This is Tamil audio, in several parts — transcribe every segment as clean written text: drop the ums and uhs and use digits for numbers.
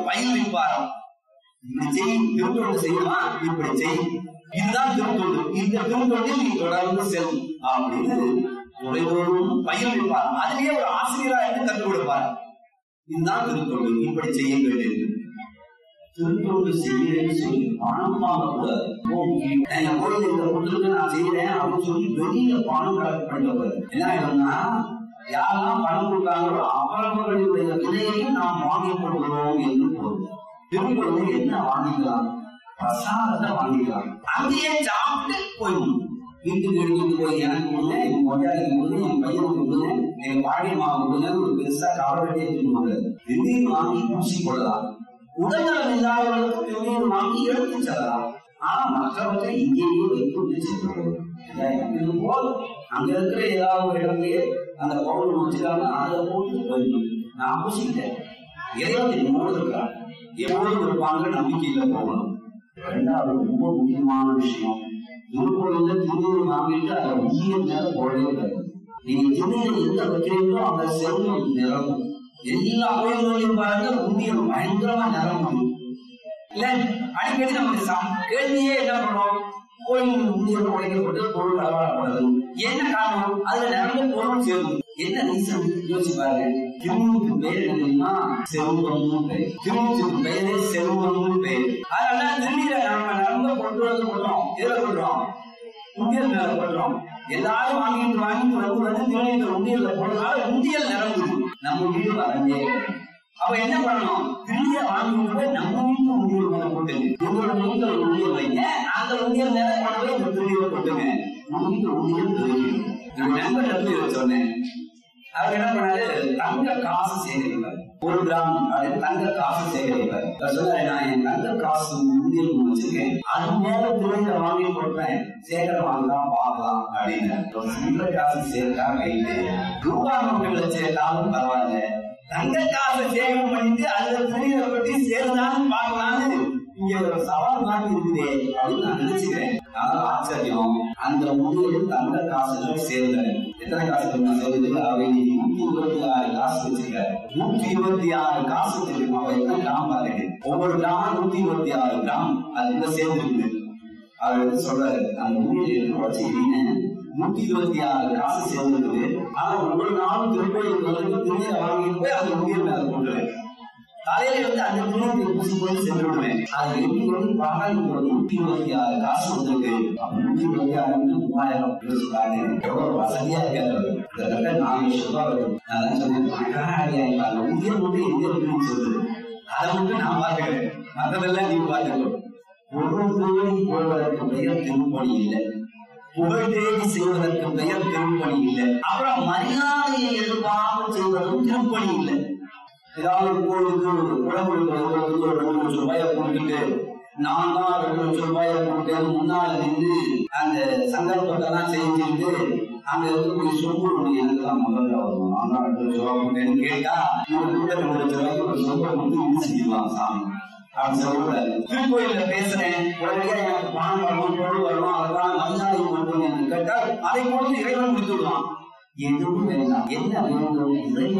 பயில்விப்பாராம். இப்படி செய், திருத்தொண்டு செய்யணுமா இப்படி செய், இதுதான் திருத்தொண்டு, இந்த திருத்தொண்டில் நீ தொடர்ந்து செல் அப்படின்னு துறைதோறும் பயில்விப்பார். அதுலயே ஒரு ஆசிரியரா இருந்து கற்றுக் கொடுப்பார். இதுதான் திருத்தொண்டு, இப்படி செய்யுங்கள் என்று. திருத்தொண்டு செய்யறேன்னு சொல்லி பணம் வாங்கக்கூடாது. என் கோயில் இந்த பொருளுக்கு நான் செய்யறேன் அப்படின்னு சொல்லி வெளியில பணம் கலெக்ட் பண்ணிட்டு என்ன ஆயிடும்னா, யாரெல்லாம் பணம் கொடுக்காங்களோ அவர்களுடைய விலையையும் நாம் வாங்கிக் கொள்கிறோம் என்று பொருள். திருத்தொண்டு என்ன வாங்கிக்கலாம்? பிரசாதத்தை வாங்கிக்கலாம். அங்கேயே சாப்பிட்டு போயிடும். வீட்டுக்கு எடுத்துட்டு போய் எனக்கு கொடுங்க, என் கொண்டாடிக்கு கொடுங்க, என் பையனுக்கு கொடுங்க, என் பாடி மாவு கொடுங்க, ஒரு பெருசா கவலை எடுத்துட்டு திடீர் வாங்கி பூசி கொள்ளலாம். உடல்நலம் இல்லாதவர்களுக்கு திடீர் வாங்கி எடுத்து செல்லலாம். ஆனா மற்றவற்றை இங்கேயே வைத்து செல்வது போதும். அங்க இருக்கிற ஏதாவது ஒரு இடத்துலயே அந்த பவுல் வச்சுக்காம அதை போட்டு போயிடும். நான் பூசிக்கிட்டேன், இறைவன் என்னோடு இருக்கிறான், எப்போதும் இருப்பாங்க, நம்பிக்கையில போகணும். ரெண்டாவது ரொம்ப முக்கியமான விஷயம், திருக்கோயில திருநீர் வாங்கிட்டு அதை உண்மையை மேல போடவே கிடையாது. நீங்க திருநீர் எந்த வைக்கிறீங்களோ அந்த செல்வம் நிரம்பும். எல்லா கோயில்களையும் பாருங்க, உண்டியல் பயங்கரமா நிரம்பும். இல்ல அடிக்கடி நம்ம கேள்வியே என்ன பண்றோம், கோயில் உண்டியல் உடைக்கப்பட்டு பொருள் அளவாடப்படுது. என்ன காரணம்? அதுல நிறைய பொருள் சேரும். என்ன ரீசன் யோசிச்சு பாருங்க. திருநூறுக்கு பேர் என்ன தெரியுமா? செல்வம்னு பேர். திருநூறுக்கு பெயரே செல்வம்னு பேர். அதனால திருநீரை நம்ம நிரம்ப கொண்டு வந்து கொள்றோம். எதுல கொள்றோம்? உண்டியல் மேல கொள்றோம். எல்லாரும் வாங்கிட்டு வந்து திருநீர் உண்டியல்ல போடுறதுனால உண்டியல் நிரம்புது. நம்ம வீடு வரவே. அப்ப என்ன பண்ணணும்? திருநீரை வாங்கி நம்ம வீட்டு உண்டியல் மேல போட்டுங்க. உங்களோட வீட்டுல ஒரு உண்டியல் வைங்க, அந்த உண்டியல் மேல கொண்டு இந்த திருநீரை போட்டுங்க. வீட்டு உண்டியல் தெரியும். நண்பர் எப்படி சொன்னேன், அவர் என்ன பண்ணாரு, தங்க காசு சேகரிப்பார். 1 கிராம் தங்க காசு சேகரிப்பார். சொல்ல நான் என் தங்க காசு உண்டியல் வச்சிருக்கேன், அது மேல திருநீரை வாங்கி கொடுப்பேன், சேகரம் வாங்கலாம் பார்க்கலாம் அப்படின்னு. சில்லற காசு சேர்த்தா ரைட்டு, ரூபாய் நோட்டுகளை சேர்த்தாலும் பரவாயில்ல, தங்க காசை சேகரம் பண்ணிட்டு அதுல திருநீரை பற்றி சேர்ந்தாலும் பார்க்கலான்னு இங்க ஒரு சவால் மாதிரி இருக்குதே அப்படின்னு நான் நினைச்சுக்கிறேன். அதனால ஆச்சரியம், அந்த உண்டியலில் தங்க காசுகள் சேர்ந்தன. எத்தனை காசுகள் நான் சேர்ந்து அவை 126 காசு வச்சிருக்காரு. 126 காசு வச்சிருக்கோம். அவ எத்தனை கிராம் பாருங்க, ஒவ்வொரு கிராமம் 126 கிராம் அதுக்குள்ள சேர்ந்துருக்கு. அவர் எடுத்து சொல்றாரு, அந்த உண்டியல் வச்சு 126 காசு சேர்ந்துருக்கு. ஆனா ஒவ்வொரு நாளும் திருக்கோயிலுக்கு வந்து திருநீரை வாங்கிட்டு போய் அந்த உண்டியல் மேல போட்டுருவேன். காலையில வந்து அந்த திருநீரை பூசி போய் சென்று விடுவேன். அது எப்படி வந்து பாராளி 126 காசு வந்திருக்கு. 126 3000 எவ்வளவு வசதியா இருக்காரு. கிட்டத்தட்ட 4 லட்சம் ரூபாய் வரும். நான் சொன்னேன், உண்டியல் மட்டும் எங்க இருக்குன்னு சொல்லுது, அதை மட்டும் நான் பார்த்துக்கிறேன், மற்றதெல்லாம் நீ பார்த்துக்கணும். பொருள் தேடி போவதற்கு பெயர் திருப்பணி இல்லை, புகழ் தேடி செய்வதற்கு பெயர் திருப்பணி இல்லை. அப்புறம் மரியாதையை எதிர்பார்த்து செய்வதும் திருப்பணி இல்லை. ஏதாவது கோயிலுக்கு உடம்பு 2 லட்சம் ரூபாயை கொடுத்துட்டு நான் தான் 2 லட்சம் ரூபாயை கொடுத்தேன் முன்னால நின்று அந்த சங்கல்பத்தெல்லாம் செஞ்சுட்டு அங்க இருக்கக்கூடிய சொம்பு எனக்கு தான் முதல்ல வரும், நான் தான் 2 லட்சம் ரூபாய் கொடுத்தேன்னு கேட்டா இவங்க கூட 2 லட்சம் ரூபாய்க்கு ஒரு சொம்பை கொடுத்து இடிச்சுக்கலாம் சாமி அப்படின்னு சொல்லக்கூடாது. திருக்கோயில பேசுறேன், உடனடியா எனக்கு பணம் வரணும், பொருள் வரணும், அதெல்லாம் மரியாதை மட்டும் என்று கேட்டால் அதை போட்டு இறைவன் கொடுத்து விடுவான். எதுவும் வேண்டாம், என்ன வேண்டும்,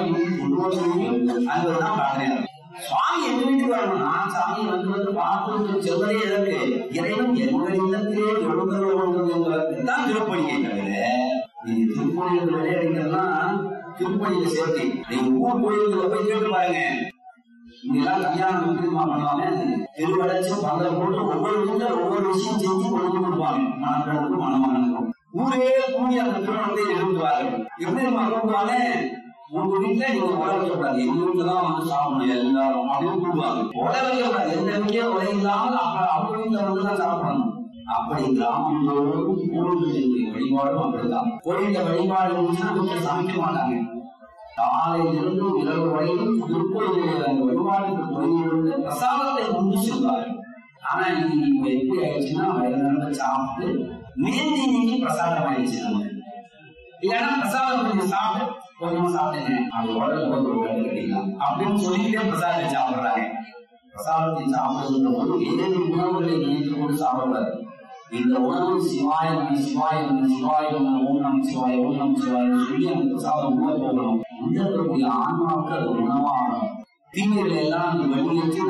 இறைவனும் அங்குதான் பாக்குறேன். சுவாமி எங்க வீட்டுக்கு வரணும், நான் சாமி வந்து பார்த்து செல்வதே எதற்கு, இறைவன் எங்கள் இல்லத்திலே எழுந்தல் வேண்டும் என்பதற்குத்தான் திருப்பணியை தவிர நீங்க திருப்பணியில் விளையாடுறதுலாம் திருப்பணியை சேர்த்து நீங்க ஊர் கோயில்களை போய் கேட்டு பாருங்க. இங்கெல்லாம் கல்யாணம் முக்கியமா பண்ணுவாங்க, திருவடைச்சு பந்தல் போட்டு ஒவ்வொரு வீட்டுல ஒவ்வொரு விஷயம் செஞ்சு கொண்டு கொடுப்பாங்க. மணக்கணக்கும் மணமகனுக்கும் ஊரே கூடி அந்த திருமணத்தை நிறுத்துவார்கள். எப்படி நம்ம கூடுவாங்க, உங்க வீட்டுல நீங்க உட வைக்கக்கூடாது, எங்க வீட்டுலதான் வந்து சாப்பிடணும் எல்லாரும் அப்படின்னு கூடுவாங்க. உட வைக்கக்கூடாது, எந்த வீட்லயும் உடை இல்லாமல் அவங்க வீட்டுல வந்துதான் சாப்பிடணும். அப்படி கிராமங்களோடு கோயிலுடைய வழிபாடும் அப்படிதான். கோயில வழிபாடு இருந்துச்சுன்னா வீட்டுல சமைக்க மாட்டாங்க. காலையிலிருந்து இரவு வரையிலும் திருக்கோயிலுடைய வழிபாடுக்கு கோயிலிருந்து பிரசாதத்தை கொண்டு செல்வார்கள். ஆனா இன்னைக்கு எப்படி ஆயிடுச்சுன்னா வயது சாப்பிட்டு மேந்தி நீங்கி பிரசாதம் ஆயிடுச்சு. நம்ம இல்லைன்னா பிரசாதம் கொஞ்சம் சாப்பிட்டு கொஞ்சமா சாப்பிடுங்க, அது உடல் ஒரு கட்டிக்கலாம் அப்படின்னு சொல்லிக்கிட்டே பிரசாதத்தை சாப்பிடுறாங்க. பிரசாதத்தை சாப்பிடுகின்ற போது வேறு உணவுகளை நினைத்து கொண்டு சாப்பிடக்கூடாது. இந்த உணவு சிவாயம் சிவாயம் சிவாயம் ஓம் நம சிவாய ஓம் நம சிவாயம் சொல்லி அந்த பிரசாதம் உணவு போகணும். இந்த இருக்கக்கூடிய ஆன்மாவுக்கு அது உணவாகணும். தீமைகளை எல்லாம் வெளியேற்றி